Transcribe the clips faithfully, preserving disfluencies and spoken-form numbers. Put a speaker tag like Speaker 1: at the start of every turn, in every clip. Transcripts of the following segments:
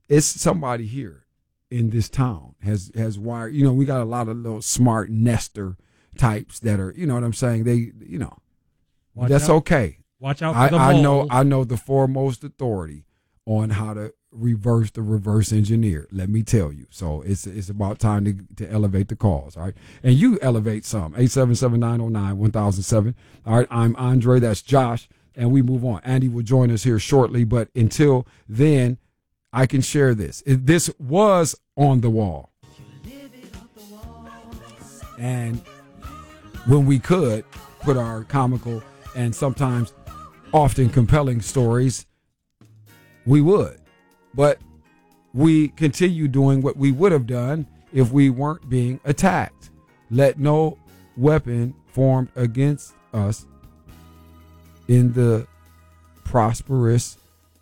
Speaker 1: it's somebody here in this town has has wired. You know, we got a lot of little smart nester types that are, you know what I'm saying? They, you know, Watch that's out. okay.
Speaker 2: Watch out for
Speaker 1: I,
Speaker 2: the
Speaker 1: I
Speaker 2: mole.
Speaker 1: know I know the foremost authority on how to reverse the reverse engineer. Let me tell you. So it's it's about time to, to elevate the calls. All right. And you elevate some. eight seven seven, nine oh nine, one thousand seven. All right. I'm Andre. That's Josh. And we move on. Andy will join us here shortly. But until then, I can share this. It, this was on the wall. And when we could put our comical and sometimes often compelling stories, we would. But we continue doing what we would have done if we weren't being attacked. Let no weapon formed against us in the prosperous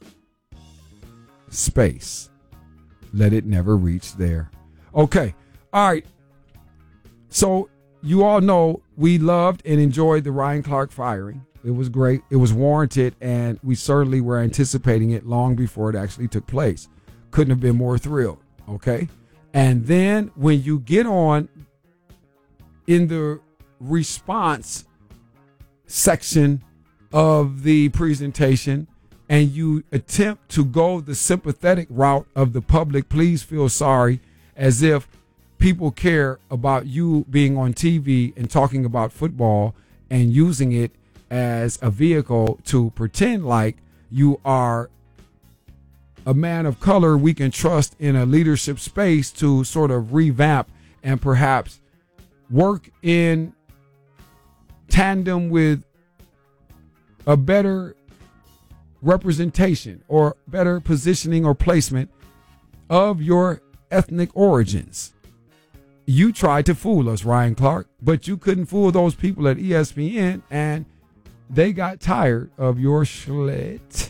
Speaker 1: space, let it never reach there. Okay. All right. So you all know we loved and enjoyed the Ryan Clark firing. It was great. It was warranted, and we certainly were anticipating it long before it actually took place. Couldn't have been more thrilled. Okay. And then when you get on in the response section of the presentation and you attempt to go the sympathetic route of the public, please feel sorry, as if people care about you being on T V and talking about football and using it as a vehicle to pretend like you are a man of color we can trust in a leadership space to sort of revamp and perhaps work in tandem with a better representation or better positioning or placement of your ethnic origins. You tried to fool us, Ryan Clark, but you couldn't fool those people at E S P N, and they got tired of your schlit.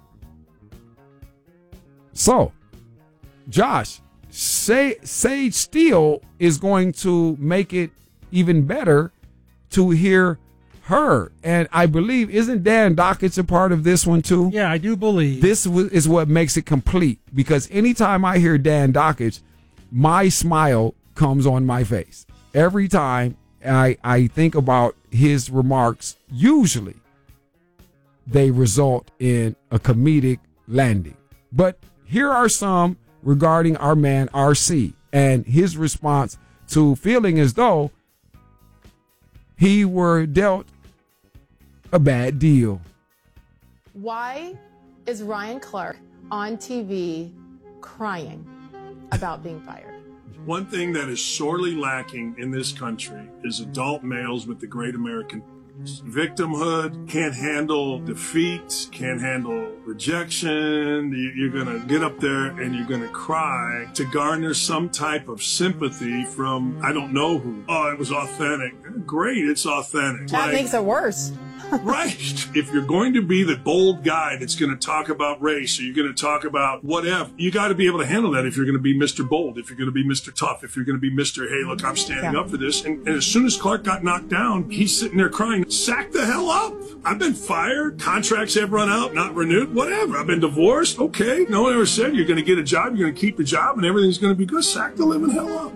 Speaker 1: So, Josh, say, Sage Steele is going to make it even better to hear her. And I believe, isn't Dan Dockich a part of this one too?
Speaker 2: Yeah, I do believe.
Speaker 1: This is what makes it complete, because anytime I hear Dan Dockich, my smile comes on my face. Every time I, I think about his remarks, usually they result in a comedic landing. But here are some regarding our man R C and his response to feeling as though he were dealt a bad deal.
Speaker 3: Why is Ryan Clark on T V crying about being fired?
Speaker 4: One thing that is sorely lacking in this country is adult males with the great American victimhood, can't handle defeat, can't handle rejection. You're going to get up there and you're going to cry to garner some type of sympathy from, I don't know who. Oh, it was authentic. Great, it's authentic.
Speaker 3: That like, makes it worse.
Speaker 4: Right. If you're going to be the bold guy that's going to talk about race, or you're going to talk about whatever, you got to be able to handle that if you're going to be Mister Bold, if you're going to be Mister Tough, if you're going to be Mister Hey, look, I'm standing yeah. up for this. And, and as soon as Clark got knocked down, he's sitting there crying, sack the hell up. I've been fired. Contracts have run out, not renewed, whatever. I've been divorced. Okay. No one ever said you're going to get a job, you're going to keep the job, and everything's going to be good. Sack the living hell up.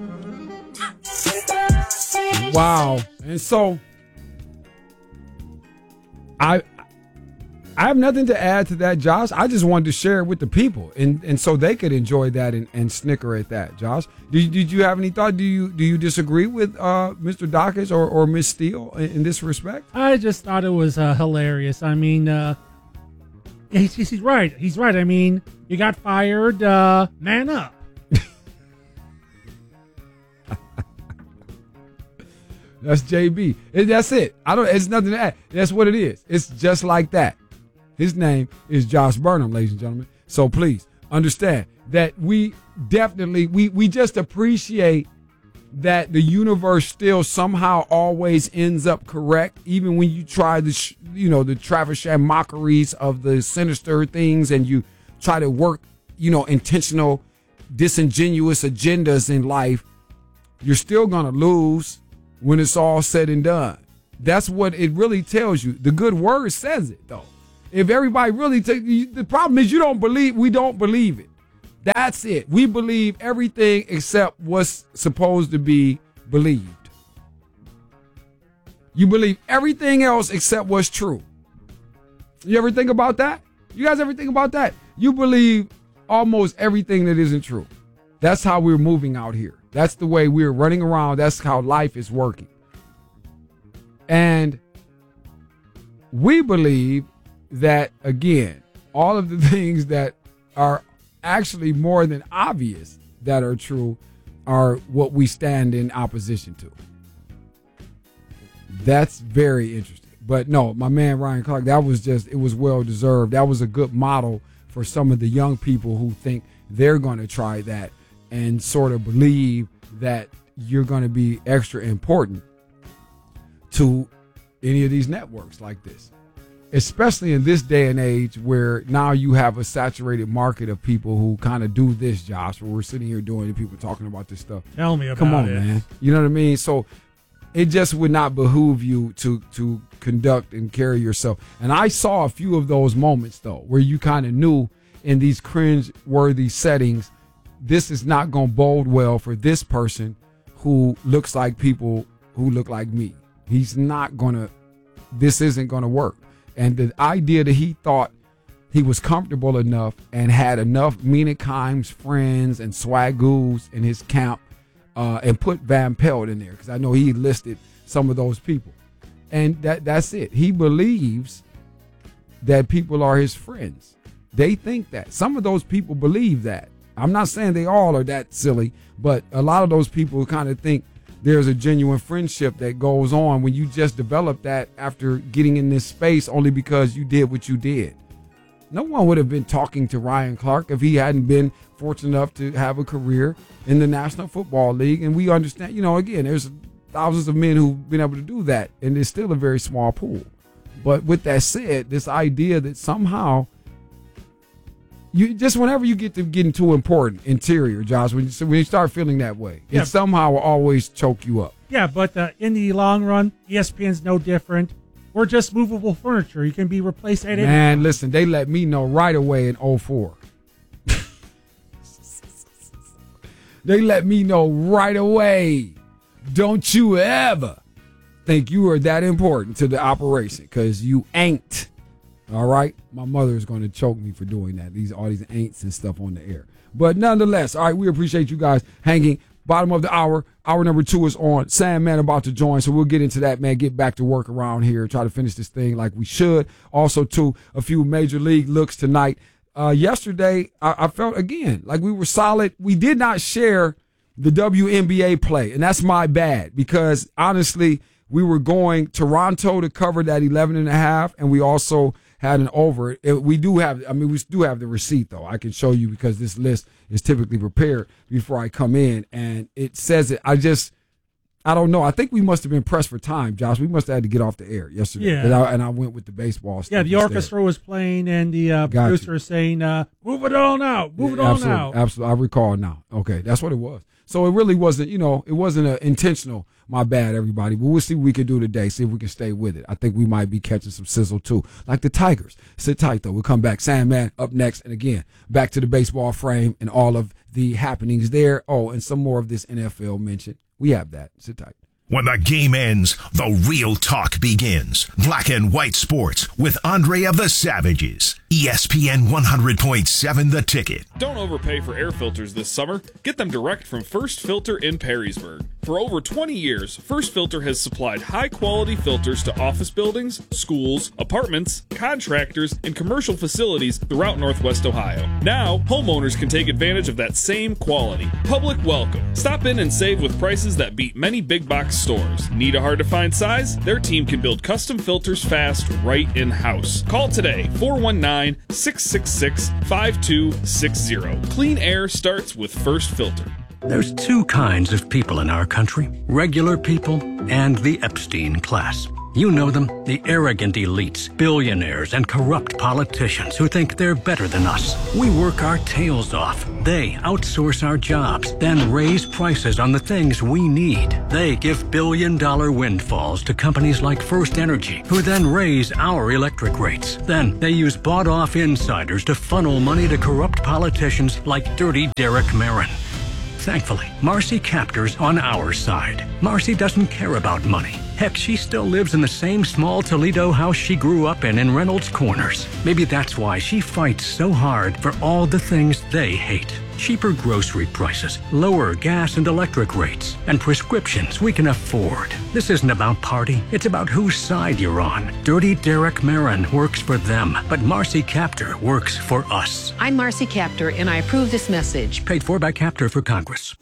Speaker 1: Wow. And so I I have nothing to add to that, Josh. I just wanted to share it with the people, and, and so they could enjoy that and, and snicker at that. Josh, did, did you have any thought? Do you do you disagree with uh, Mister Dockich or, or Miss Steele in, in this respect?
Speaker 2: I just thought it was uh, hilarious. I mean, uh, he's, he's right. He's right. I mean, you got fired. Uh, man up.
Speaker 1: That's J B. That's it. I don't. It's nothing to add. That's what it is. It's just like that. His name is Josh Burnham, ladies and gentlemen. So please understand that we definitely we we just appreciate that the universe still somehow always ends up correct, even when you try the sh- you know the Travis mockeries of the sinister things, and you try to work you know intentional, disingenuous agendas in life. You're still gonna lose when it's all said and done. That's what it really tells you. The good word says it, though. If everybody really take the problem is you don't believe, we don't believe it. That's it. We believe everything except what's supposed to be believed. You believe everything else except what's true. You ever think about that? You guys ever think about that? You believe almost everything that isn't true. That's how we're moving out here. That's the way we're running around. That's how life is working. And we believe that, again, all of the things that are actually more than obvious that are true are what we stand in opposition to. That's very interesting. But no, my man Ryan Clark, that was just, it was well deserved. That was a good model for some of the young people who think they're going to try that and sort of believe that you're going to be extra important to any of these networks like this. Especially in this day and age where now you have a saturated market of people who kind of do this, Josh, where we're sitting here doing it, people talking about this stuff.
Speaker 2: Tell me about it.
Speaker 1: Come on,
Speaker 2: it.
Speaker 1: man. You know what I mean? So it just would not behoove you to to conduct and carry yourself. And I saw a few of those moments, though, where you kind of knew in these cringe-worthy settings, this is not going to bode well for this person who looks like people who look like me. He's not going to, this isn't going to work. And the idea that he thought he was comfortable enough and had enough Mina Kimes friends and swagoos in his camp uh, and put Van Pelt in there, because I know he listed some of those people. And that that's it. He believes that people are his friends. They think that. Some of those people believe that. I'm not saying they all are that silly, but a lot of those people kind of think there's a genuine friendship that goes on when you just develop that after getting in this space only because you did what you did. No one would have been talking to Ryan Clark if he hadn't been fortunate enough to have a career in the National Football League. And we understand, you know, again, there's thousands of men who've been able to do that, and it's still a very small pool. But with that said, this idea that somehow you just whenever you get to getting too important interior, Josh, when you, when you start feeling that way,
Speaker 2: yeah.
Speaker 1: it somehow will always choke you up.
Speaker 2: Yeah, but uh, in the long run, E S P N's no different. We're just movable furniture. You can be replaced at any
Speaker 1: Man,
Speaker 2: time.
Speaker 1: listen, they let me know right away in oh four. They let me know right away. Don't you ever think you are that important to the operation, because you ain't. All right? My mother is going to choke me for doing that. These all these ain'ts and stuff on the air. But nonetheless, all right, we appreciate you guys hanging. Bottom of the hour. Hour number two is on. Sandman about to join, so we'll get into that, man. Get back to work around here. Try to finish this thing like we should. Also, too, a few major league looks tonight. Uh, yesterday, I, I felt, again, like we were solid. We did not share the W N B A play, and that's my bad, because, honestly, we were going Toronto to cover that eleven and a half, and we also had an over. It, we do have, I mean, we do have the receipt, though. I can show you, because this list is typically prepared before I come in, and it says it. I just, I don't know. I think we must have been pressed for time, Josh. We must have had to get off the air yesterday.
Speaker 2: Yeah.
Speaker 1: And I, and I went with the baseball stuff.
Speaker 2: Yeah, the
Speaker 1: instead.
Speaker 2: orchestra was playing, and the uh,
Speaker 1: Got
Speaker 2: producer
Speaker 1: you.
Speaker 2: was saying, uh, move it on out, move
Speaker 1: Yeah,
Speaker 2: it on
Speaker 1: absolutely,
Speaker 2: out.
Speaker 1: Absolutely. I recall now. Okay, that's what it was. So it really wasn't, you know, it wasn't a intentional, my bad, everybody. But we'll see what we can do today, see if we can stay with it. I think we might be catching some sizzle, too. Like the Tigers. Sit tight, though. We'll come back. Sandman up next. And again, back to the baseball frame and all of the happenings there. Oh, and some more of this N F L mention. We have that. Sit tight.
Speaker 5: When the game ends, the real talk begins. Black and White Sports with Andre of the Savages. E S P N one hundred point seven The Ticket.
Speaker 6: Don't overpay for air filters this summer. Get them direct from First Filter in Perrysburg. For over twenty years, First Filter has supplied high-quality filters to office buildings, schools, apartments, contractors, and commercial facilities throughout Northwest Ohio. Now, homeowners can take advantage of that same quality. Public welcome. Stop in and save with prices that beat many big box stores. Need a hard-to-find size? Their team can build custom filters fast right in-house. Call today, four one nine, six six six, five two six zero. Clean air starts with First Filter.
Speaker 7: There's two kinds of people in our country, regular people and the Epstein class. You know them, the arrogant elites, billionaires, and corrupt politicians who think they're better than us. We work our tails off. They outsource our jobs, then raise prices on the things we need. They give billion-dollar windfalls to companies like First Energy, who then raise our electric rates. Then they use bought-off insiders to funnel money to corrupt politicians like Dirty Derek Marin. Thankfully, Marcy Kaptur's on our side. Marcy doesn't care about money. Heck, she still lives in the same small Toledo house she grew up in in Reynolds Corners. Maybe that's why she fights so hard for all the things they hate. Cheaper grocery prices, lower gas and electric rates, and prescriptions we can afford. This isn't about party, it's about whose side you're on. Dirty Derek Marin works for them, but Marcy Kaptur works for us.
Speaker 8: I'm Marcy Kaptur, and I approve this message.
Speaker 7: Paid for by Kaptur for Congress.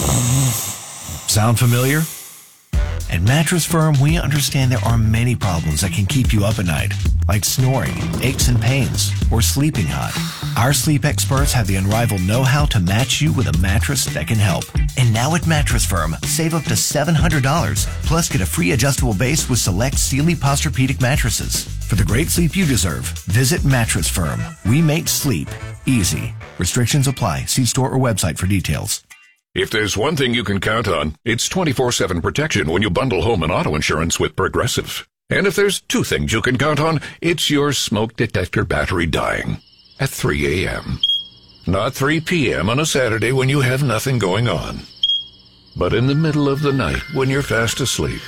Speaker 5: Sound familiar? At Mattress Firm, we understand there are many problems that can keep you up at night, like snoring, aches and pains, or sleeping hot. Our sleep experts have the unrivaled know-how to match you with a mattress that can help. And now at Mattress Firm, save up to seven hundred dollars, plus get a free adjustable base with select Sealy Posturepedic mattresses. For the great sleep you deserve, visit Mattress Firm. We make sleep easy. Restrictions apply. See store or website for details.
Speaker 9: If there's one thing you can count on, it's twenty-four seven protection when you bundle home and auto insurance with Progressive. And if there's two things you can count on, it's your smoke detector battery dying at three a.m. Not three p.m. on a Saturday when you have nothing going on, but in the middle of the night when you're fast asleep.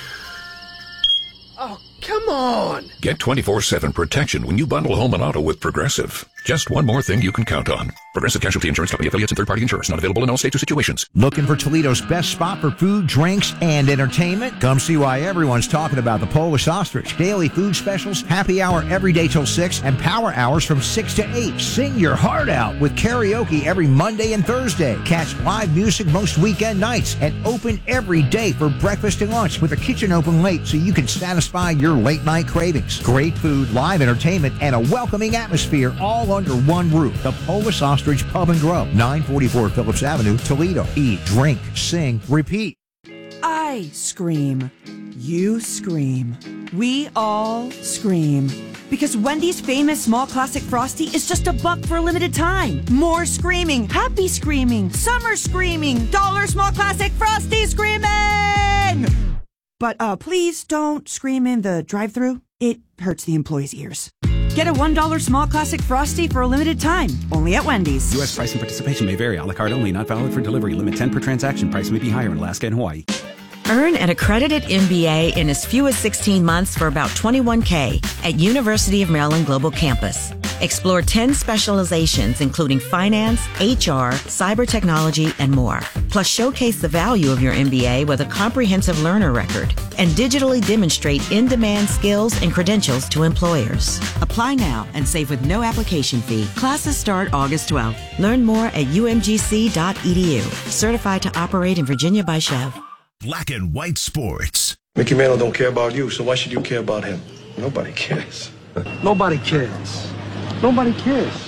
Speaker 10: Oh, come on!
Speaker 9: Get twenty-four seven protection when you bundle home and auto with Progressive. Just one more thing you can count on. Progressive Casualty Insurance Company, affiliates, and third-party insurance. Not available in all states or situations.
Speaker 11: Looking for Toledo's best spot for food, drinks, and entertainment? Come see why everyone's talking about the Polish Ostrich. Daily food specials, happy hour every day till six, and power hours from six to eight. Sing your heart out with karaoke every Monday and Thursday. Catch live music most weekend nights, and open every day for breakfast and lunch with a kitchen open late so you can satisfy your late-night cravings. Great food, live entertainment, and a welcoming atmosphere all under one roof. The Polish Ostrich Pub and Grub, nine forty-four Phillips Avenue, Toledo. Eat, drink, sing, repeat.
Speaker 12: I scream. You scream. We all scream. Because Wendy's famous small classic Frosty is just a buck for a limited time. More screaming, happy screaming, summer screaming, dollar small classic Frosty screaming! But uh, please don't scream in the drive-thru. It hurts the employees' ears. Get a one dollar small classic Frosty for a limited time. Only at Wendy's.
Speaker 13: U S price and participation may vary. A la carte only. Not valid for delivery. Limit ten per transaction. Price may be higher in Alaska and Hawaii.
Speaker 14: Earn an accredited M B A in as few as sixteen months for about twenty-one K at University of Maryland Global Campus. Explore ten specializations, including finance, H R, cyber technology, and more. Plus, showcase the value of your M B A with a comprehensive learner record and digitally demonstrate in-demand skills and credentials to employers. Apply now and save with no application fee. Classes start August twelfth. Learn more at U M G C dot E D U. Certified to operate in Virginia by Chev.
Speaker 5: Black and White Sports.
Speaker 15: Mickey Mantle don't care about you, so why should you care about him? Nobody cares. Nobody cares. Nobody cares.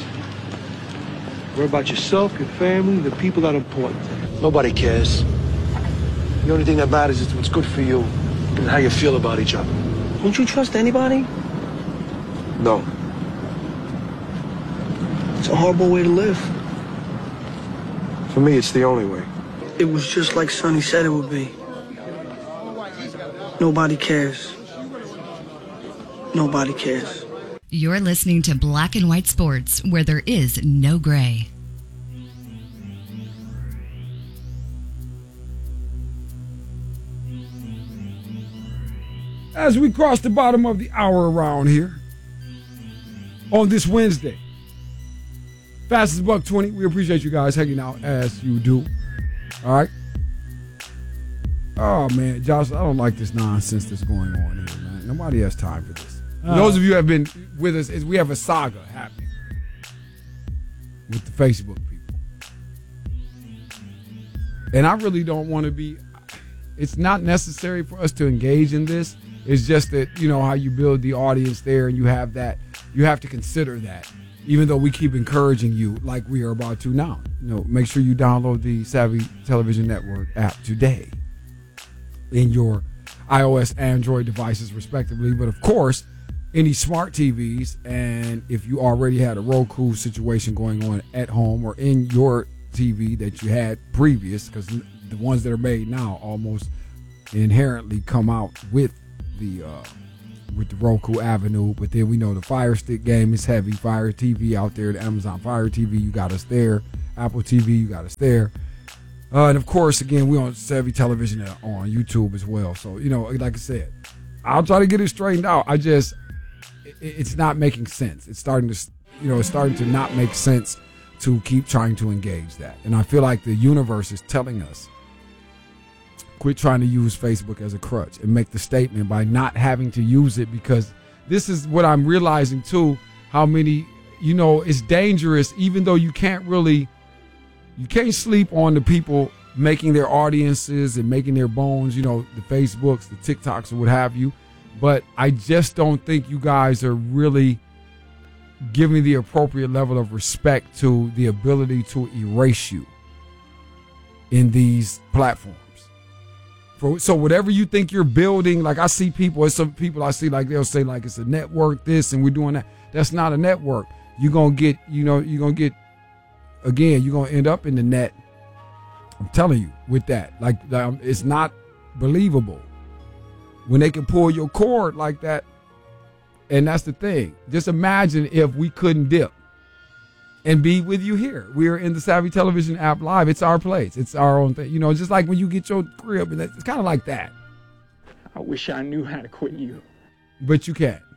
Speaker 15: Worry about yourself, your family, the people that are important. Nobody cares. The only thing that matters is what's good for you and how you feel about each other. Don't you trust anybody? No. It's a horrible way to live. For me, it's the only way. It was just like Sonny said it would be. Nobody cares. Nobody cares.
Speaker 16: You're listening to Black and White Sports, where there is no gray.
Speaker 1: As we cross the bottom of the hour around here on this Wednesday, Fastest Buck twenty, we appreciate you guys hanging out as you do. All right. Oh, man, Josh, I don't like this nonsense that's going on here, man. Nobody has time for this. For
Speaker 2: Oh.
Speaker 1: those of you who have been with us, is we have a saga happening with the Facebook people. And I really don't want to be, it's not necessary for us to engage in this. It's just that, you know, how you build the audience there and you have that, you have to consider that. Even though we keep encouraging you like we are about to now. You know, make sure you download the Savvy Television Network app today in your iOS, Android devices, respectively. But of course, any smart T Vs, and if you already had a Roku situation going on at home or in your T V that you had previous, because the ones that are made now almost inherently come out with the uh, with the Roku Avenue. But then we know the Fire Stick game is heavy. Fire T V out there, the Amazon Fire T V, you got us there. Apple T V, you got us there. Uh, and of course, again, we on Savvy Television and on YouTube as well. So, you know, like I said, I'll try to get it straightened out. I just, it, it's not making sense. It's starting to, you know, it's starting to not make sense to keep trying to engage that. And I feel like the universe is telling us, quit trying to use Facebook as a crutch and make the statement by not having to use it, because this is what I'm realizing too, how many, you know, it's dangerous, even though you can't really, you can't sleep on the people making their audiences and making their bones, you know, the Facebooks, the TikToks, or what have you. But I just don't think you guys are really giving the appropriate level of respect to the ability to erase you in these platforms. For, so whatever you think you're building, like I see people, some people I see like they'll say like it's a network this and we're doing that. That's not a network. You're going to get, you know, you're going to get, again, you're going to end up in the net. I'm telling you with that, like um, it's not believable when they can pull your cord like that. And that's the thing. Just imagine if we couldn't dip and be with you here. We're in the Savvy Television app live. It's our place. It's our own thing. You know, just like when you get your crib, and it's kind of like that.
Speaker 17: I wish I knew how to quit you.
Speaker 1: But you can't.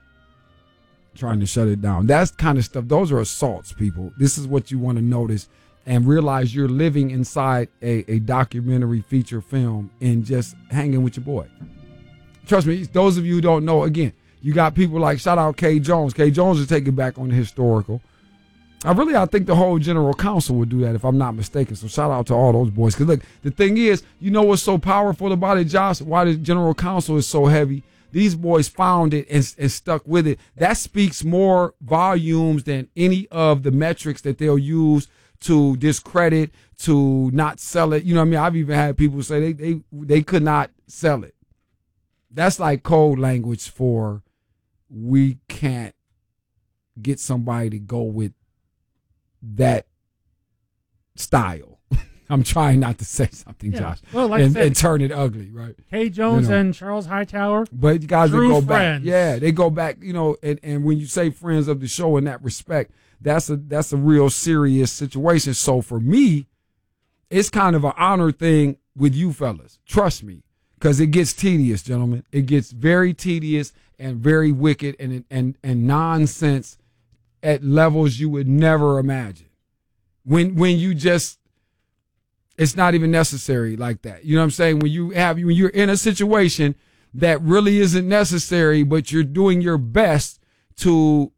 Speaker 1: Trying to shut it down. That's kind of stuff. Those are assaults, people. This is what you want to notice and realize you're living inside a, a documentary feature film and just hanging with your boy. Trust me, those of you who don't know, again, you got people like, shout out Kay Jones. Kay Jones is taking back on the historical. I really, I think the whole general council would do that if I'm not mistaken. So shout out to all those boys. Because look, the thing is, you know what's so powerful about it, Josh? Why the general council is so heavy? These boys found it and, and stuck with it. That speaks more volumes than any of the metrics that they'll use to discredit, to not sell it. You know what I mean? I've even had people say they they, they could not sell it. That's like code language for we can't get somebody to go with that style. I'm trying not to say something,
Speaker 2: yeah.
Speaker 1: Josh,
Speaker 2: well, like
Speaker 1: and,
Speaker 2: said,
Speaker 1: and turn it ugly, right?
Speaker 2: Kay Jones
Speaker 1: you know.
Speaker 2: and Charles Hightower,
Speaker 1: but you guys
Speaker 2: true
Speaker 1: that go
Speaker 2: friends.
Speaker 1: back, yeah, they go back, you know. And, and when you say friends of the show in that respect, that's a that's a real serious situation. So for me, it's kind of an honor thing with you fellas. Trust me, because it gets tedious, gentlemen. It gets very tedious and very wicked and and and nonsense at levels you would never imagine. When when you just, it's not even necessary like that. You know what I'm saying? When you have when you're in a situation that really isn't necessary, but you're doing your best to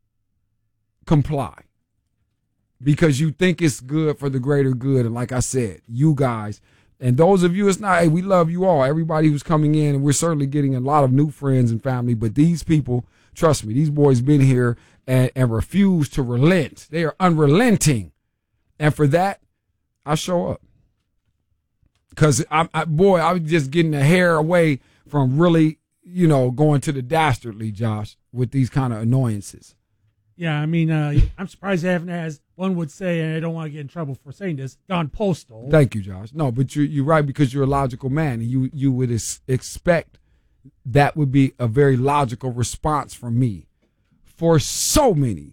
Speaker 1: comply because you think it's good for the greater good. And like I said, you guys and those of you, it's not, hey, we love you all. Everybody who's coming in, and we're certainly getting a lot of new friends and family. But these people, trust me, these boys been here and, and refuse to relent. They are unrelenting. And for that, I show up. Because, I, I, boy, I was just getting the hair away from really, you know, going to the dastardly, Josh, with these kind of annoyances.
Speaker 2: Yeah, I mean, uh, I'm surprised they haven't, as one would say, and I don't want to get in trouble for saying this, gone postal.
Speaker 1: Thank you, Josh. No, but you're, you're right, because you're a logical man, and you, you would ex- expect that would be a very logical response from me for so many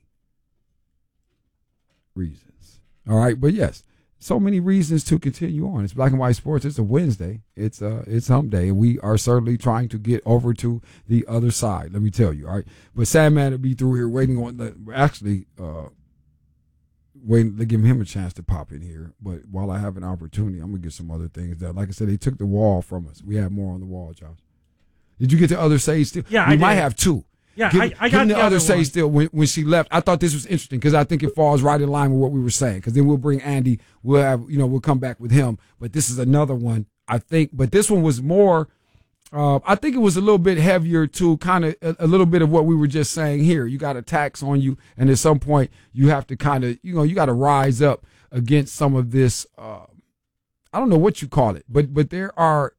Speaker 1: reasons. All right, but yes, so many reasons to continue on. It's Black and White Sports. It's a Wednesday. It's uh, it's hump day, and we are certainly trying to get over to the other side. Let me tell you, all right. But Sandman will be through here waiting on the. Actually, uh, waiting to give him a chance to pop in here. But while I have an opportunity, I'm gonna get some other things done. Like I said, they took the wall from us. We have more on the wall, Josh. Did you get the other sage still?
Speaker 2: Yeah,
Speaker 1: we
Speaker 2: I
Speaker 1: might
Speaker 2: did.
Speaker 1: have two.
Speaker 2: Yeah,
Speaker 1: give,
Speaker 2: I, I got
Speaker 1: give the,
Speaker 2: the
Speaker 1: other,
Speaker 2: other
Speaker 1: sage
Speaker 2: one.
Speaker 1: still when, when she left. I thought this was interesting because I think it falls right in line with what we were saying. Because then we'll bring Andy. We'll have you know we'll come back with him. But this is another one I think. But this one was more. Uh, I think it was a little bit heavier to kind of a, a little bit of what we were just saying here. You got a tax on you, and at some point you have to kind of you know you got to rise up against some of this. Uh, I don't know what you call it, but but there are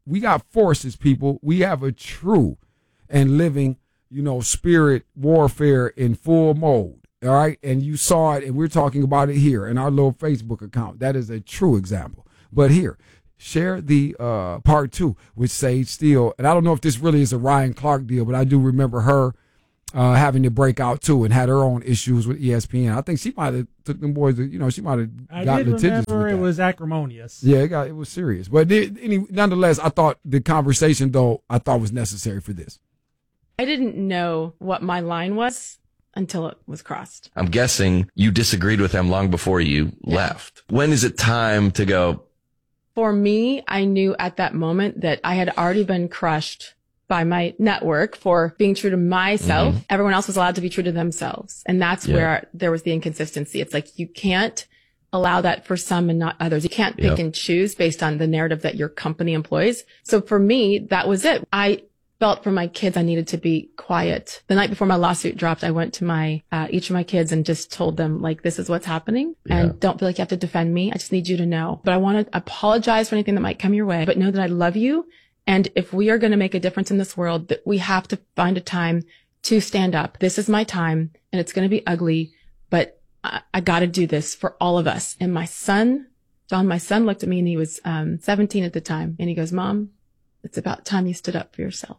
Speaker 1: we got forces, people. We have a true and living, you know, spirit warfare in full mode. All right. And you saw it, and we're talking about it here in our little Facebook account. That is a true example. But here, share the uh, part two with Sage Steele. And I don't know if this really is a Ryan Clark deal, but I do remember her uh, having to break out too and had her own issues with E S P N. I think she might have took them boys, to, you know, she might have
Speaker 2: I
Speaker 1: gotten
Speaker 2: did
Speaker 1: litigious
Speaker 2: remember
Speaker 1: with
Speaker 2: it
Speaker 1: that.
Speaker 2: was acrimonious.
Speaker 1: Yeah, it got it was serious. But it, any, nonetheless, I thought the conversation, though, I thought was necessary for this.
Speaker 18: I didn't know what my line was until it was crossed.
Speaker 19: I'm guessing you disagreed with him long before you yeah. left. When is it time to go?
Speaker 18: For me, I knew at that moment that I had already been crushed by my network for being true to myself. Mm-hmm. Everyone else was allowed to be true to themselves. And that's yeah. where there was the inconsistency. It's like you can't allow that for some and not others. You can't pick yep. and choose based on the narrative that your company employs. So for me, that was it. I felt for my kids I needed to be quiet. The night before my lawsuit dropped, I went to my uh, each of my kids and just told them, like, this is what's happening. Yeah. And don't feel like you have to defend me. I just need you to know. But I want to apologize for anything that might come your way, but know that I love you. And if we are going to make a difference in this world, that we have to find a time to stand up. This is my time, and it's going to be ugly, but I, I got to do this for all of us. And my son, John, my son looked at me, and he was um, seventeen at the time. And he goes, Mom, it's about time you stood up for yourself.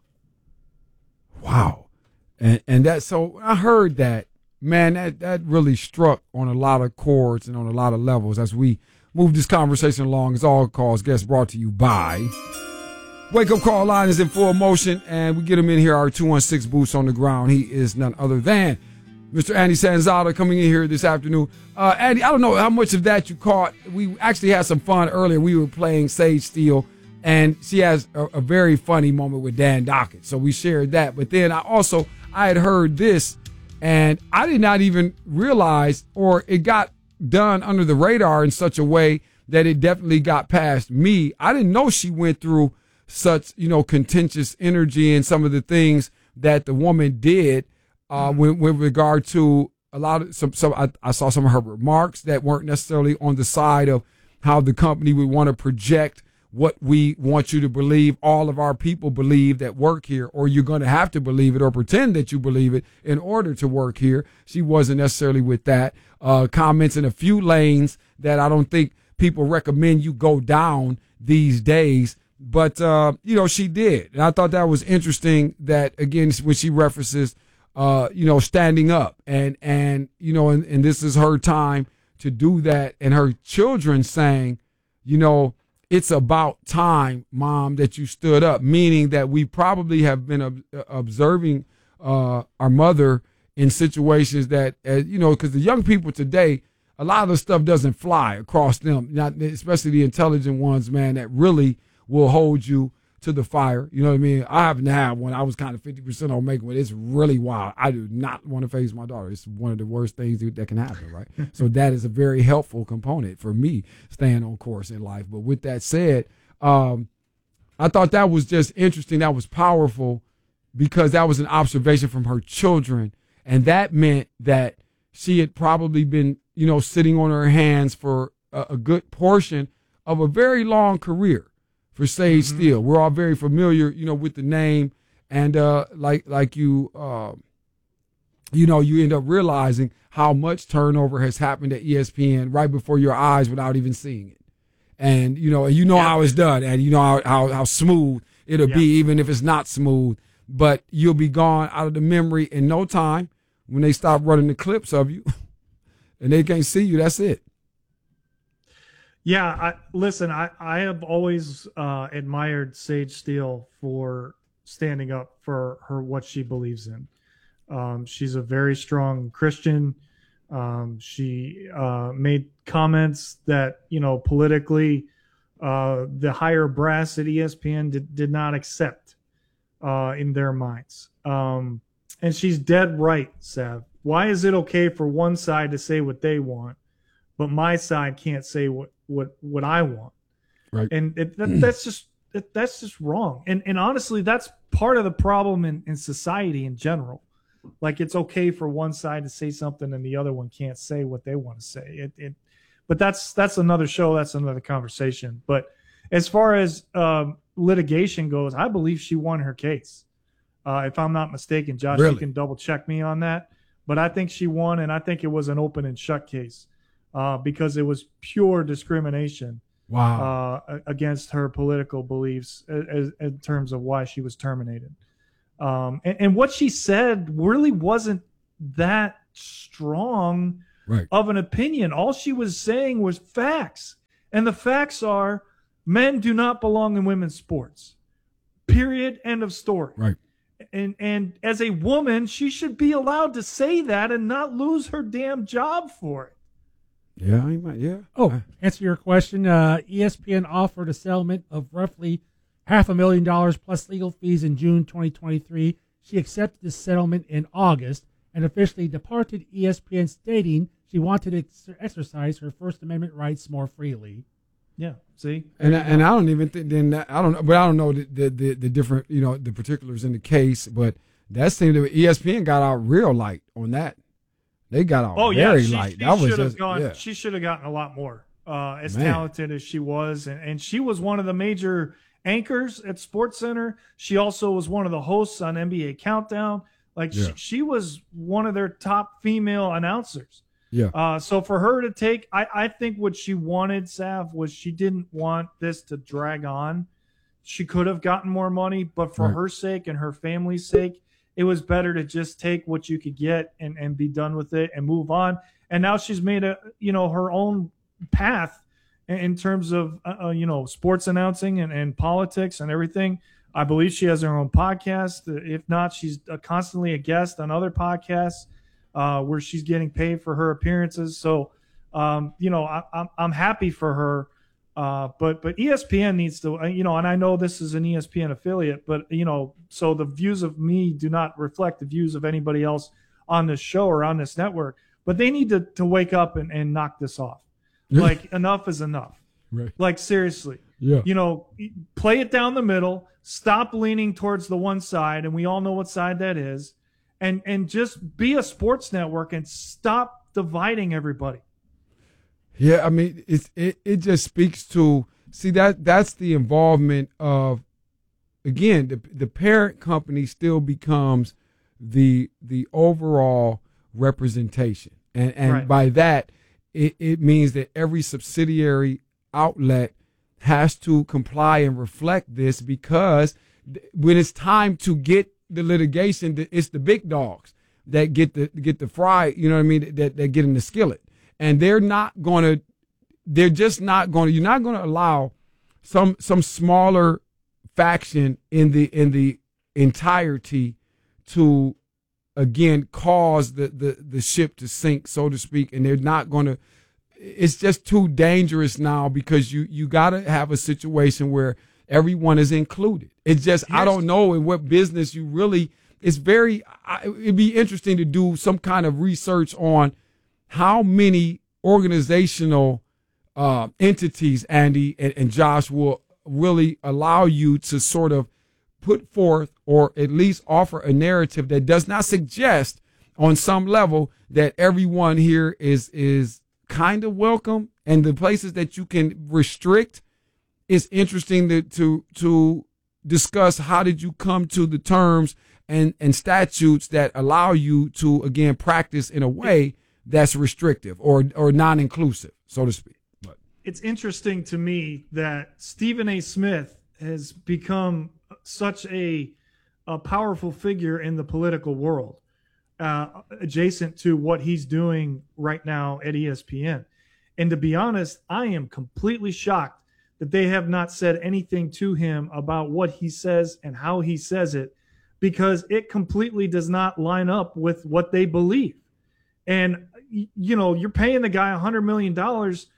Speaker 1: Wow. And and that, so I heard that, man, that, that really struck on a lot of chords and on a lot of levels as we move this conversation along. It's All Calls Guests brought to you by Wake Up Call Line is in full motion, and we get him in here, our two one six boots on the ground. He is none other than Mister Andy Sanzada coming in here this afternoon. Uh, Andy, I don't know how much of that you caught. We actually had some fun earlier. We were playing Sage Steele, and she has a, a very funny moment with Dan Dockett. So we shared that. But then I also, I had heard this, and I did not even realize, or it got done under the radar in such a way that it definitely got past me. I didn't know she went through such, you know, contentious energy and some of the things that the woman did uh, with, with regard to a lot of some, some I, I saw some of her remarks that weren't necessarily on the side of how the company would want to project what we want you to believe. All of our people believe that work here, or you're going to have to believe it or pretend that you believe it in order to work here. She wasn't necessarily with that. Uh, comments in a few lanes that I don't think people recommend you go down these days. But, uh, you know, she did. And I thought that was interesting that, again, when she references, uh, you know, standing up and, and you know, and, and this is her time to do that. And her children saying, you know, it's about time, Mom, that you stood up, meaning that we probably have been ob- observing uh, our mother in situations that, uh, you know, because the young people today, a lot of the stuff doesn't fly across them, not especially the intelligent ones, man, that really will hold you to the fire. You know what I mean? I happen to have one. I was kind of fifty percent on making it. It's really wild. I do not want to face my daughter. It's one of the worst things that can happen, right? So that is a very helpful component for me staying on course in life. But with that said, um, I thought that was just interesting. That was powerful because that was an observation from her children. And that meant that she had probably been, you know, sitting on her hands for a, a good portion of a very long career for Sage mm-hmm. Steele. We're all very familiar, you know, with the name, and uh, like like you, uh, you know, you end up realizing how much turnover has happened at E S P N right before your eyes without even seeing it, and you know, and you know yeah. how it's done, and you know how how, how smooth it'll yeah. be, even if it's not smooth. But you'll be gone out of the memory in no time when they stop running the clips of you, and they can't see you. That's it.
Speaker 20: Yeah, I, listen, I, I have always uh, admired Sage Steele for standing up for her what she believes in. Um, she's a very strong Christian. Um, she uh, made comments that, you know, politically uh, the higher brass at E S P N did, did not accept uh, in their minds. Um, and she's dead right, Sav. Why is it okay for one side to say what they want, but my side can't say what what what I want? Right. And it, that, that's just that, that's just wrong. And and honestly, that's part of the problem in, in society in general. Like, it's okay for one side to say something and the other one can't say what they want to say. It it but that's that's another show, that's another conversation. But as far as um, litigation goes, I believe she won her case. Uh, if I'm not mistaken, Josh,
Speaker 1: Really?
Speaker 20: you can double check me on that. But I think she won, and I think it was an open and shut case uh, because it was pure discrimination.
Speaker 1: Wow.
Speaker 20: Uh, against her political beliefs as, in terms of why she was terminated. Um, and, and what she said really wasn't that strong
Speaker 1: right.
Speaker 20: of an opinion. All she was saying was facts. And the facts are men do not belong in women's sports. Period. End of story.
Speaker 1: Right.
Speaker 20: And, and as a woman, she should be allowed to say that and not lose her damn job for it.
Speaker 1: Yeah, he might, yeah.
Speaker 2: Oh, answer your question. Uh, E S P N offered a settlement of roughly half a million dollars plus legal fees in June twenty twenty-three. She accepted the settlement in August and officially departed E S P N, stating she wanted to ex- exercise her First Amendment rights more freely.
Speaker 20: Yeah, see,
Speaker 1: and I, and I don't even think then that, I don't know, but I don't know the, the the the different you know the particulars in the case, but that seemed to E S P N got out real light on that. They got out
Speaker 20: oh,
Speaker 1: very
Speaker 20: yeah, she,
Speaker 1: light.
Speaker 20: She
Speaker 1: that was
Speaker 20: should have
Speaker 1: just
Speaker 20: gone.
Speaker 1: yeah.
Speaker 20: She should have gotten a lot more. Uh, as
Speaker 1: Man.
Speaker 20: talented as she was, and, and she was one of the major anchors at SportsCenter. She also was one of the hosts on N B A Countdown. Like
Speaker 1: Yeah.
Speaker 20: she, she was one of their top female announcers.
Speaker 1: Yeah.
Speaker 20: Uh, so for her to take, I, I think what she wanted, Sav, was she didn't want this to drag on. She could have gotten more money, but for
Speaker 1: Right.
Speaker 20: her sake and her family's sake, it was better to just take what you could get and, and be done with it and move on. And now she's made a, you know, her own path in, in terms of, uh, you know, sports announcing and, and politics and everything. I believe she has her own podcast. If not, she's uh, constantly a guest on other podcasts uh, where she's getting paid for her appearances. So, um, you know, I, I'm, I'm happy for her. Uh, but but E S P N needs to, you know, and I know this is an E S P N affiliate, but, you know, so the views of me do not reflect the views of anybody else on this show or on this network. But they need to, to wake up and, and knock this off. Like, enough is enough.
Speaker 1: Right.
Speaker 20: Like, seriously.
Speaker 1: Yeah.
Speaker 20: You know, play it down the middle. Stop leaning towards the one side, and we all know what side that is. And and just be a sports network and stop dividing everybody.
Speaker 1: Yeah, I mean, it's it, it just speaks to see that that's the involvement of, again, the the parent company still becomes the the overall representation, and and
Speaker 20: Right.
Speaker 1: by that it, it means that every subsidiary outlet has to comply and reflect this, because th- when it's time to get the litigation, th- it's the big dogs that get the get the fry, you know what I mean, that that get in the skillet. And they're not going to, they're just not going to, you're not going to allow some some smaller faction in the in the entirety to, again, cause the, the, the ship to sink, so to speak. And they're not going to, it's just too dangerous now, because you, you got to have a situation where everyone is included. It's just, I don't know in what business you really, it's very, I, it'd be interesting to do some kind of research on how many organizational uh, entities, Andy and, and Josh, will really allow you to sort of put forth, or at least offer a narrative that does not suggest on some level that everyone here is is kind of welcome, and the places that you can restrict. It's interesting to to to discuss how did you come to the terms and and statutes that allow you to, again, practice in a way that's restrictive or or non-inclusive, so to speak. But
Speaker 20: It's interesting to me that Stephen A. Smith has become such a, a powerful figure in the political world, uh, adjacent to what he's doing right now at E S P N. And to be honest, I am completely shocked that they have not said anything to him about what he says and how he says it, because it completely does not line up with what they believe. And, you know, you're paying the guy one hundred million dollars.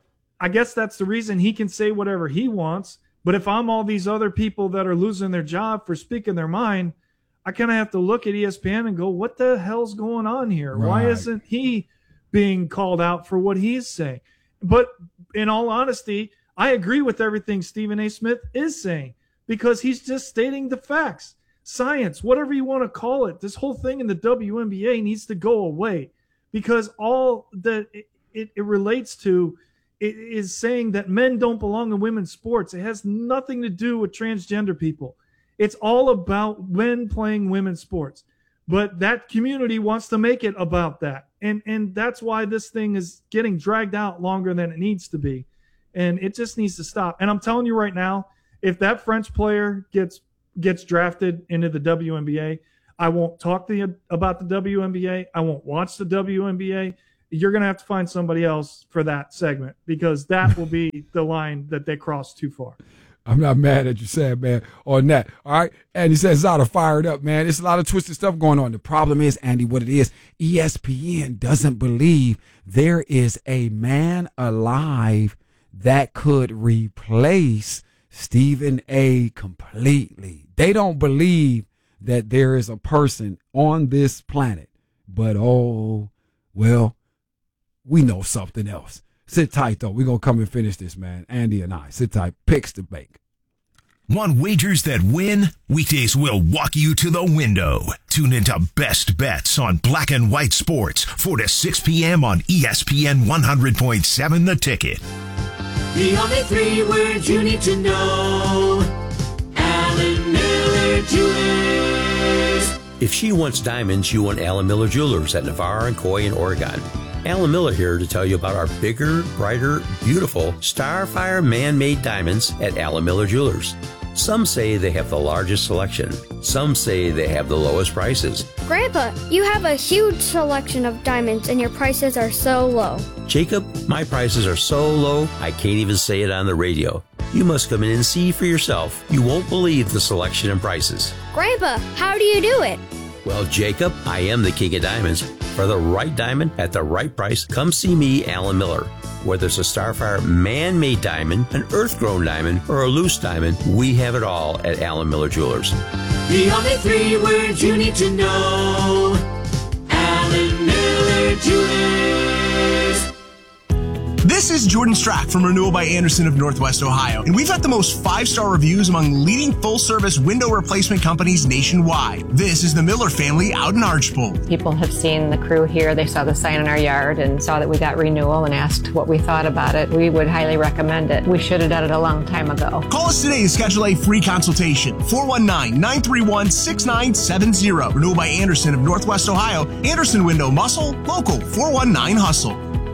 Speaker 20: I guess that's the reason he can say whatever he wants. But if I'm all these other people that are losing their job for speaking their mind, I kind of have to look at E S P N and go, what the hell's going on here? Why
Speaker 1: Right.
Speaker 20: isn't he being called out for what he's saying? But in all honesty, I agree with everything Stephen A. Smith is saying, because he's just stating the facts. Science, whatever you want to call it, this whole thing in the W N B A needs to go away, because all that it, it, it relates to is saying that men don't belong in women's sports. It has nothing to do with transgender people. It's all about men playing women's sports. But that community wants to make it about that. And and that's why this thing is getting dragged out longer than it needs to be. And it just needs to stop. And I'm telling you right now, if that French player gets gets drafted into the W N B A, I won't talk to you about the W N B A. I won't watch the W N B A. You're going to have to find somebody else for that segment, because that will be the line that they cross too far.
Speaker 1: I'm not mad at you saying, man, on that. All right. And he says it's a lot of fired up, man. It's a lot of twisted stuff going on. The problem is, Andy, what it is, E S P N doesn't believe there is a man alive that could replace Stephen A. completely. They don't believe that there is a person on this planet. But, oh, well, we know something else. Sit tight, though. We're going to come and finish this, man. Andy and I. Sit tight. Picks to make.
Speaker 21: Want wagers that win? Weekdays will walk you to the window. Tune into Best Bets on Black and White Sports, four to six p.m. on E S P N one hundred point seven The Ticket.
Speaker 22: The only three words you need to know. Alan Miller Jewelers.
Speaker 23: If she wants diamonds, you want Alan Miller Jewelers at Navarre and Coy in Oregon. Alan Miller here to tell you about our bigger, brighter, beautiful Starfire man-made diamonds at Alan Miller Jewelers. Some say they have the largest selection. Some say they have the lowest prices.
Speaker 24: Grandpa, you have a huge selection of diamonds and your prices are so low.
Speaker 23: Jacob, my prices are so low, I can't even say it on the radio. You must come in and see for yourself. You won't believe the selection and prices.
Speaker 24: Grandpa, how do you do it?
Speaker 23: Well, Jacob, I am the king of diamonds. For the right diamond at the right price, come see me, Alan Miller. Whether it's a Starfire man-made diamond, an earth-grown diamond, or a loose diamond, we have it all at Alan Miller Jewelers.
Speaker 22: The only three words you need to know. Alan Miller Jewelers.
Speaker 25: This is Jordan Strack from Renewal by Andersen of Northwest Ohio, and we've got the most five-star reviews among leading full-service window replacement companies nationwide. This is the Miller family out in Archbold.
Speaker 26: People have seen the crew here. They saw the sign in our yard and saw that we got renewal and asked what we thought about it. We would highly recommend it. We should have done it a long time ago.
Speaker 25: Call us today to schedule a free consultation. four one nine, nine three one, six nine seven zero. Renewal by Andersen of Northwest Ohio. Andersen Window Muscle. Local four one nine Hustle.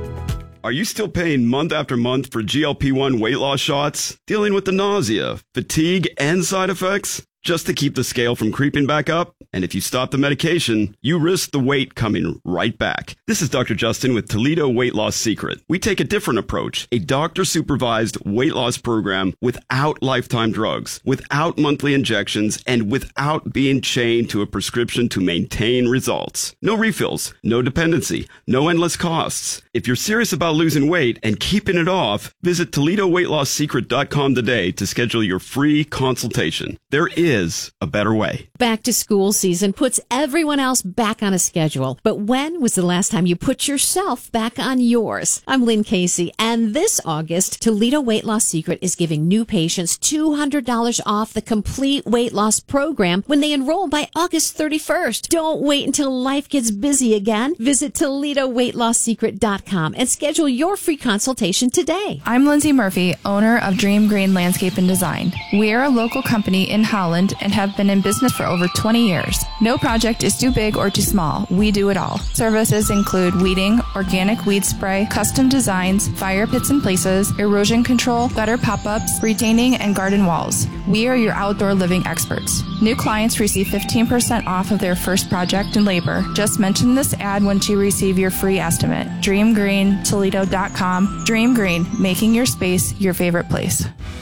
Speaker 27: Are you still paying month after month for G L P one weight loss shots? Dealing with the nausea, fatigue, and side effects? Just to keep the scale from creeping back up? And if you stop the medication, you risk the weight coming right back. This is Doctor Justin with Toledo Weight Loss Secret. We take a different approach, a doctor-supervised weight loss program without lifetime drugs, without monthly injections, and without being chained to a prescription to maintain results. No refills, no dependency, no endless costs. If you're serious about losing weight and keeping it off, visit Toledo Weight Loss Secret dot com today to schedule your free consultation. There is is a better way.
Speaker 28: Back to school season puts everyone else back on a schedule. But when was the last time you put yourself back on yours? I'm Lynn Casey, and this August, Toledo Weight Loss Secret is giving new patients two hundred dollars off the complete weight loss program when they enroll by August thirty-first. Don't wait until life gets busy again. Visit Toledo Weight Loss Secret dot com and schedule your free consultation today.
Speaker 29: I'm Lindsay Murphy, owner of Dream Green Landscape and Design. We are a local company in Holland and have been in business for over twenty years. No project is too big or too small. We do it all. Services include weeding, organic weed spray, custom designs, fire pits and places, erosion control, gutter pop-ups, retaining, and garden walls. We are your outdoor living experts. New clients receive fifteen percent off of their first project and labor. Just mention this ad once you receive your free estimate. Dream Green Toledo dot com. Dream Green, making your space your favorite place.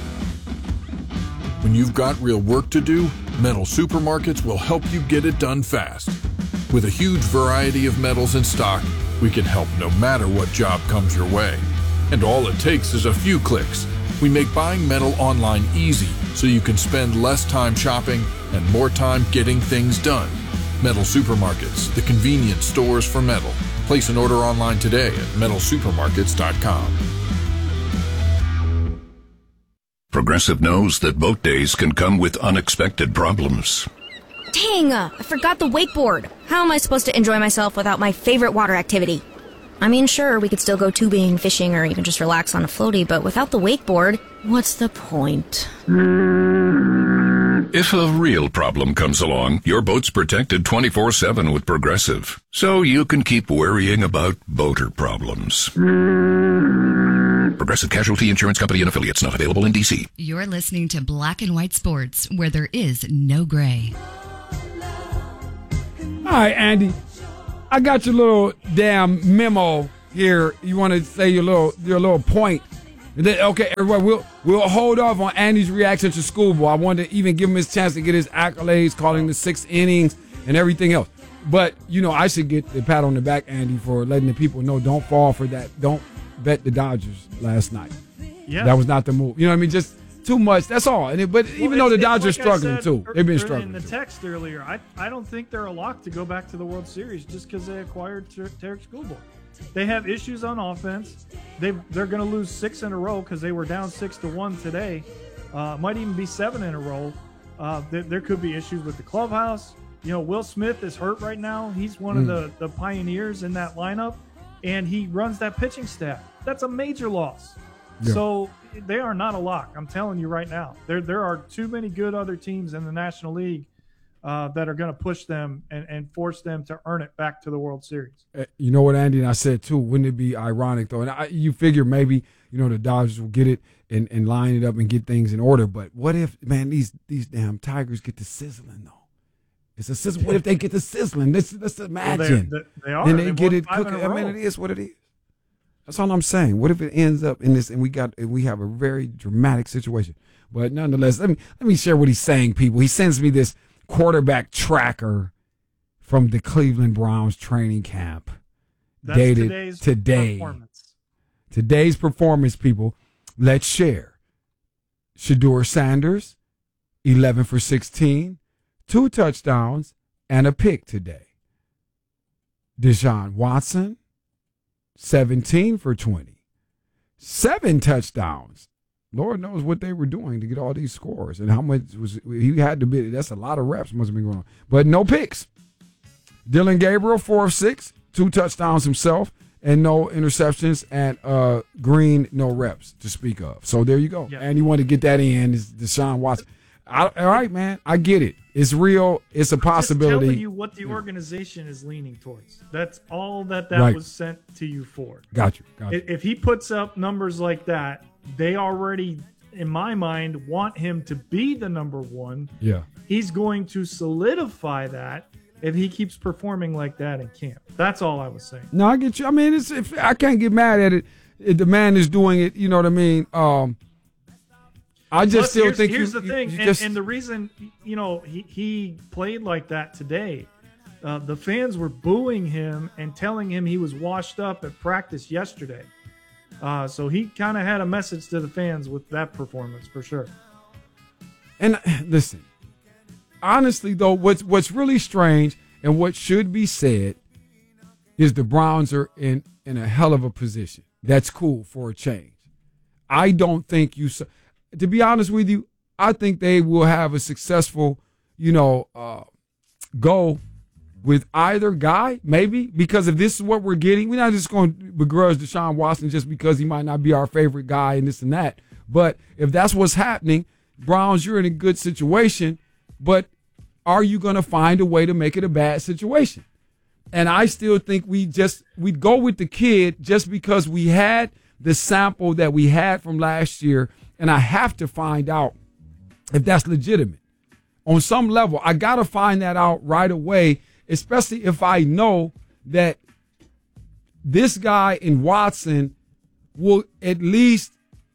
Speaker 30: When you've got real work to do, Metal Supermarkets will help you get it done fast. With a huge variety of metals in stock, we can help no matter what job comes your way. And all it takes is a few clicks. We make buying metal online easy so you can spend less time shopping and more time getting things done. Metal Supermarkets, the convenient stores for metal. Place an order online today at metal supermarkets dot com.
Speaker 9: Progressive knows that boat days can come with unexpected problems.
Speaker 31: Dang, uh, I forgot the wakeboard. How am I supposed to enjoy myself without my favorite water activity?
Speaker 3: I mean, sure, we could still go tubing, fishing, or even just relax on a floaty, but without the wakeboard, what's the point?
Speaker 9: If a real problem comes along, your boat's protected twenty-four seven with Progressive, so you can keep worrying about boater problems. Progressive Casualty Insurance Company and Affiliates, not available in D C.
Speaker 16: You're listening to Black and White Sports, where there is no gray.
Speaker 1: All right, Andy, I got your little damn memo here. You want to say your little your little point? Then, okay, everybody, we'll we'll hold off on Andy's reaction to Schoolboy. I wanted to even give him his chance to get his accolades, calling the six innings and everything else. But you know, I should get the pat on the back, Andy, for letting the people know don't fall for that. Don't bet the Dodgers last night.
Speaker 20: Yeah,
Speaker 1: that was not the move. You know what I mean? Just too much. That's all. And it, but
Speaker 20: Well,
Speaker 1: even though the
Speaker 20: it's-
Speaker 1: Dodgers
Speaker 20: it's like I
Speaker 1: struggling
Speaker 20: said
Speaker 1: too,
Speaker 20: ear-
Speaker 1: they've been
Speaker 20: ear-
Speaker 1: struggling.
Speaker 20: In the
Speaker 1: too.
Speaker 20: text earlier, I I don't think they're a lock to go back to the World Series just because they acquired Ter- Tarek Schoolboy. They have issues on offense. They they're going to lose six in a row because they were down six to one today. Uh, might even be seven in a row. Uh, there, there could be issues with the clubhouse. You know, Will Smith is hurt right now. He's one of
Speaker 1: Mm.
Speaker 20: the the pioneers in that lineup, and he runs that pitching staff. That's a major loss.
Speaker 1: Yeah.
Speaker 20: So they are not a lock. I'm telling you right now. There there are too many good other teams in the National League uh, that are going to push them and, and force them to earn it back to the World Series.
Speaker 1: Uh, You know what, Andy, and I said too, wouldn't it be ironic though? And I, you figure maybe, you know, the Dodgers will get it and, and line it up and get things in order. But what if, man, these these damn Tigers get the sizzling though? It's a sizzle. What if they get the sizzling? Let's let's imagine.
Speaker 20: Well, they, they are.
Speaker 1: And they
Speaker 20: They've
Speaker 1: get
Speaker 20: won
Speaker 1: it
Speaker 20: five in
Speaker 1: cooking.
Speaker 20: a
Speaker 1: I mean,
Speaker 20: row.
Speaker 1: it is what it is. That's all I'm saying. What if it ends up in this and we got and we have a very dramatic situation? But nonetheless, let me let me share what he's saying, people. He sends me this quarterback tracker from the Cleveland Browns training camp.
Speaker 20: That's
Speaker 1: dated
Speaker 20: today's
Speaker 1: today.
Speaker 20: performance.
Speaker 1: Today's performance, people. Let's share. Shedeur Sanders, eleven for sixteen, two touchdowns, and a pick today. Deshaun Watson, seventeen for twenty, seven touchdowns. Lord knows what they were doing to get all these scores and how much was he had to be. That's a lot of reps must have been going on, but no picks. Dylan Gabriel, four of six, two touchdowns himself, and no interceptions. And uh, Green, no reps to speak of. So there you go.
Speaker 20: Yeah.
Speaker 1: And you want to get that in is Deshaun Watson. I, all right, man, I get it. It's real. It's a possibility.
Speaker 20: Just telling you what the organization is leaning towards. That's all that that
Speaker 1: Right.
Speaker 20: was sent to you for.
Speaker 1: Got you. Got you.
Speaker 20: If if he puts up numbers like that, they already, in my mind, want him to be the number one.
Speaker 1: Yeah.
Speaker 20: He's going to solidify that if he keeps performing like that in camp. That's all I was saying.
Speaker 1: No, I get you. I mean, it's if I can't get mad at it. If the man is doing it, you know what I mean. Um, I just
Speaker 20: Plus,
Speaker 1: still
Speaker 20: here's,
Speaker 1: think
Speaker 20: here's
Speaker 1: you,
Speaker 20: the thing,
Speaker 1: you
Speaker 20: and,
Speaker 1: just,
Speaker 20: and the reason you know he, he played like that today. Uh, the fans were booing him and telling him he was washed up at practice yesterday. Uh, so he kind of had a message to the fans with that performance for sure.
Speaker 1: And listen, honestly though, what's what's really strange and what should be said is the Browns are in in a hell of a position. That's cool for a change. I don't think you. To be honest with you, I think they will have a successful, you know, uh, go with either guy, maybe, because if this is what we're getting, we're not just going to begrudge Deshaun Watson just because he might not be our favorite guy and this and that. But if that's what's happening, Browns, you're in a good situation, but are you going to find a way to make it a bad situation? And I still think we just, we'd go with the kid just because we had the sample that we had from last year, and I have to find out if that's legitimate. On some level, I got to find that out right away, especially if I know that this guy in Watson will at least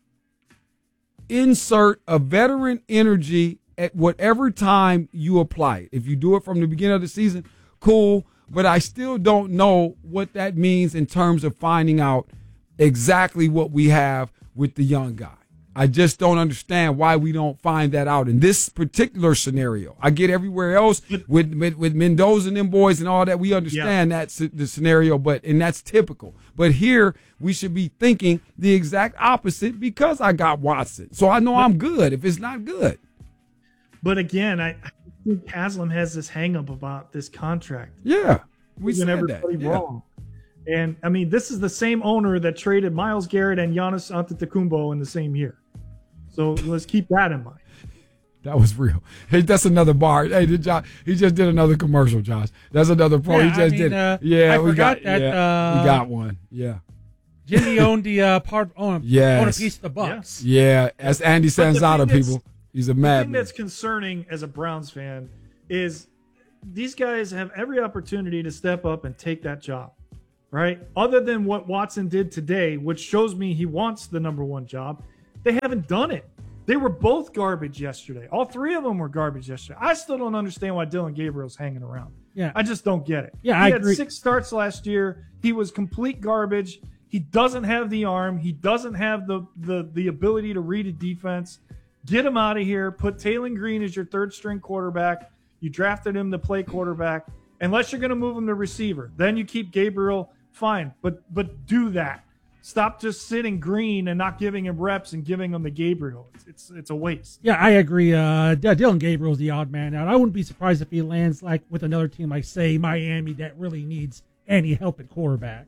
Speaker 1: insert a veteran energy at whatever time you apply it. If you do it from the beginning of the season, cool, but I still don't know what that means in terms of finding out exactly what we have with the young guy. I just don't understand why we don't find that out in this particular scenario. I get everywhere else with with, with Mendoza and them boys and all that. We understand yeah. that's the scenario, but and that's typical. But here we should be thinking the exact opposite because I got Watson, so I know I'm good. If it's not good,
Speaker 20: but again, I, I think Haslam has this hang up about this contract.
Speaker 1: Yeah, we
Speaker 20: said
Speaker 1: said
Speaker 20: everybody
Speaker 1: that. Yeah.
Speaker 20: wrong. And, I mean, this is the same owner that traded Myles Garrett and Giannis Antetokounmpo in the same year. So let's keep that in mind.
Speaker 1: That was real. Hey, that's another bar. Hey, did Josh, he just did another commercial, Josh. That's another pro.
Speaker 2: Yeah,
Speaker 1: he just
Speaker 2: I mean,
Speaker 1: did it.
Speaker 2: uh,
Speaker 1: Yeah,
Speaker 2: I
Speaker 1: we
Speaker 2: forgot
Speaker 1: got
Speaker 2: that,
Speaker 1: yeah,
Speaker 2: uh,
Speaker 1: we got one. Yeah.
Speaker 2: Jimmy owned the uh, part owned,
Speaker 1: Yes.
Speaker 2: owned a piece of the Bucks.
Speaker 1: Yeah, as Andy
Speaker 20: But the
Speaker 1: Sanzada,
Speaker 20: thing that's-
Speaker 1: people. He's a
Speaker 20: The thing
Speaker 1: madman.
Speaker 20: that's concerning as a Browns fan is these guys have every opportunity to step up and take that job, right? Other than what Watson did today, which shows me he wants the number one job, they haven't done it. They were both garbage yesterday. All three of them were garbage yesterday. I still don't understand why Dylan Gabriel's hanging around.
Speaker 2: Yeah.
Speaker 20: I just don't get it.
Speaker 2: Yeah,
Speaker 20: he
Speaker 2: I
Speaker 20: had
Speaker 2: agree.
Speaker 20: six starts last year. He was complete garbage. He doesn't have the arm. He doesn't have the the the ability to read a defense. Get him out of here. Put Taylor Green as your third string quarterback. You drafted him to play quarterback. Unless you're going to move him to receiver, then you keep Gabriel. Fine, but but do that. Stop just sitting Green and not giving him reps and giving him the Gabriel. It's it's, it's a waste.
Speaker 2: Yeah, I agree. Uh, D- Dylan Gabriel's the odd man out. I wouldn't be surprised if he lands like with another team like, say, Miami, that really needs any help at quarterback.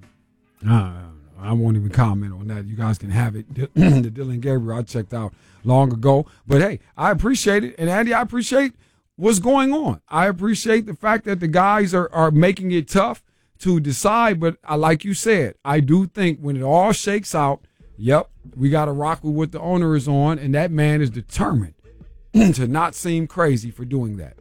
Speaker 1: Uh, I won't even comment on that. You guys can have it. The Dylan Gabriel I checked out long ago. But, hey, I appreciate it. And, Andy, I appreciate what's going on. I appreciate the fact that the guys are, are making it tough to decide. But I, like you said, I do think when it all shakes out, yep, we got to rock with what the owner is on. And that man is determined to not seem crazy for doing that.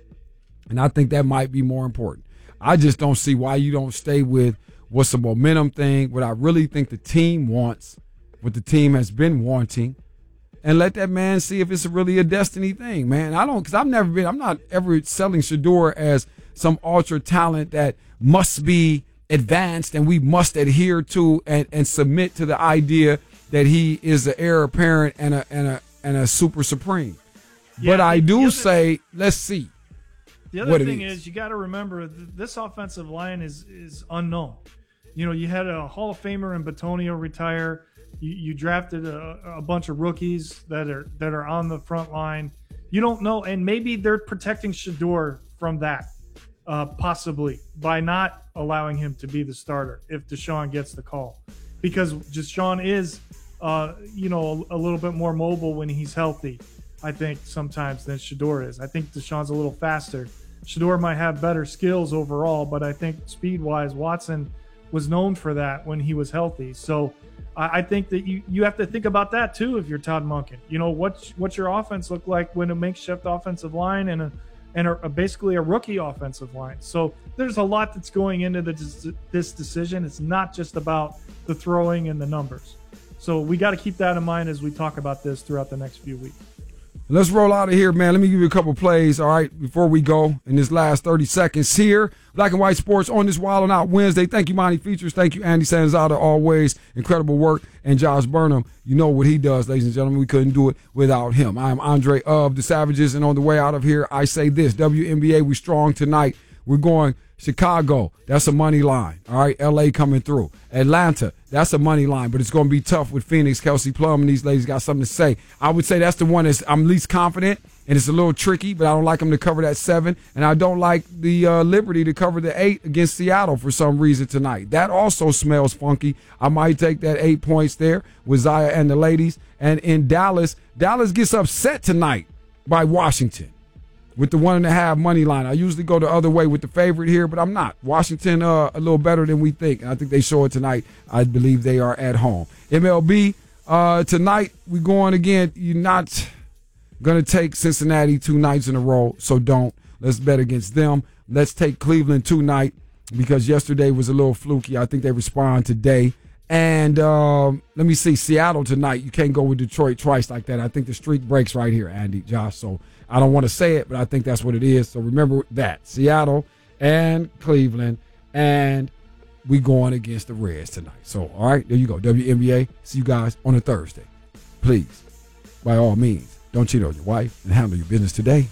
Speaker 1: And I think that might be more important. I just don't see why you don't stay with what's the momentum thing, what I really think the team wants, what the team has been wanting, and let that man see if it's really a destiny thing, man. I don't, because I've never been, I'm not ever selling Shedeur as some ultra talent that must be advanced and we must adhere to and, and submit to the idea that he is the heir apparent and a and a and a super supreme.
Speaker 20: Yeah,
Speaker 1: but I
Speaker 20: the
Speaker 1: do
Speaker 20: other-
Speaker 1: say, let's see.
Speaker 20: The other
Speaker 1: what it
Speaker 20: thing
Speaker 1: is.
Speaker 20: is, you got to remember th- this offensive line is is unknown. You know, you had a Hall of Famer in Batonio retire. You, you drafted a, a bunch of rookies that are that are on the front line. You don't know, and maybe they're protecting Shedeur from that, uh, possibly by not allowing him to be the starter if Deshaun gets the call, because Deshaun is, uh, you know, a, a little bit more mobile when he's healthy. I think sometimes than Shedeur is. I think Deshaun's a little faster. Shedeur might have better skills overall, but I think speed-wise, Watson was known for that when he was healthy. So I, I think that you, you have to think about that too if you're Todd Monken. You know, what's what's your offense look like when a makeshift offensive line and a and a, a basically a rookie offensive line. So there's a lot that's going into the, this decision. It's not just about the throwing and the numbers. So we got to keep that in mind as we talk about this throughout the next few weeks.
Speaker 1: Let's roll out of here, man. Let me give you a couple plays, all right, before we go in this last thirty seconds here. Black and White Sports on this Wild 'N Out Wednesday. Thank you, Monty Features. Thank you, Andy Sanzada. Always incredible work. And Josh Burnham, you know what he does, ladies and gentlemen. We couldn't do it without him. I'm Andre of the Savages, and on the way out of here, I say this. W N B A, we strong tonight. We're going Chicago. That's a money line. All right, L A coming through. Atlanta, that's a money line, but it's going to be tough with Phoenix. Kelsey Plum and these ladies got something to say. I would say that's the one that's I'm least confident, and it's a little tricky, but I don't like them to cover that seven, and I don't like the uh, Liberty to cover the eight against Seattle for some reason tonight. That also smells funky. I might take that eight points there with Zaya and the ladies. And in Dallas, Dallas gets upset tonight by Washington with the one and a half money line. I usually go the other way with the favorite here, but I'm not. Washington uh, a little better than we think, and I think they show it tonight. I believe they are at home. M L B, uh, tonight we going again. You're not going to take Cincinnati two nights in a row, so don't. Let's bet against them. Let's take Cleveland tonight because yesterday was a little fluky. I think they respond today. And um, let me see, Seattle tonight. You can't go with Detroit twice like that. I think the streak breaks right here, Andy, Josh. So I don't want to say it, but I think that's what it is. So remember that. Seattle and Cleveland, and we going against the Reds tonight. So, all right, there you go. W N B A, see you guys on a Thursday. Please, by all means, don't cheat on your wife and handle your business today.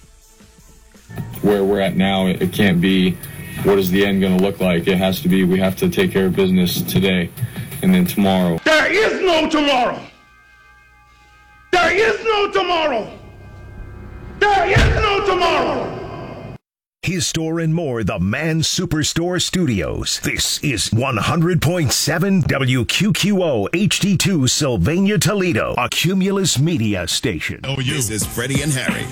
Speaker 4: Where we're at now, it can't be what is the end going to look like. It has to be we have to take care of business today and then tomorrow.
Speaker 5: There is no tomorrow. There is no tomorrow. There is no tomorrow.
Speaker 21: his store and more, the Man Superstore Studios. This is one hundred point seven W Q Q O H D two Sylvania, Toledo, a Cumulus Media station.
Speaker 6: Oh, you. This is Freddie and Harry.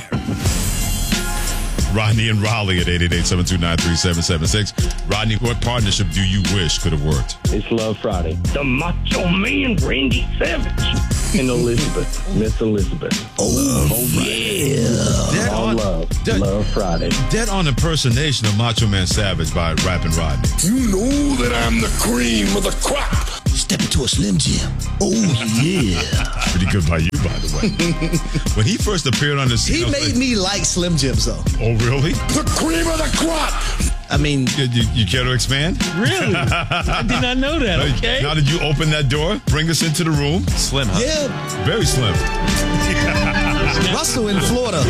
Speaker 6: Rodney and Raleigh at eight eight eight, seven two nine, three seven seven six. Rodney, what partnership do you wish could have worked?
Speaker 5: It's Love Friday. The Macho Man, Randy Savage. And Elizabeth. Miss Elizabeth.
Speaker 6: Oh, oh yeah. Dead
Speaker 5: All
Speaker 6: on,
Speaker 5: love.
Speaker 6: Dead,
Speaker 5: love Friday.
Speaker 6: Dead on impersonation of Macho Man Savage by Rappin' Rodney.
Speaker 5: You know that I'm the cream of the crop.
Speaker 6: Step into a Slim Jim. Oh, yeah. Pretty good by you, by the way. When he first appeared on the scene,
Speaker 7: he made like, me like Slim Jims, though.
Speaker 6: Oh, really?
Speaker 5: The cream of the crop.
Speaker 7: I mean,
Speaker 6: you, you, you care to expand?
Speaker 7: Really? I did not know that. Okay.
Speaker 6: Now, did you open that door? Bring us into the room?
Speaker 7: Slim, huh?
Speaker 6: Yeah. Very slim.
Speaker 7: Russell in Florida.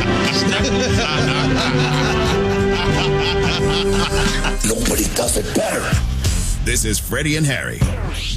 Speaker 5: Nobody does it better.
Speaker 6: This is Freddie and Harry.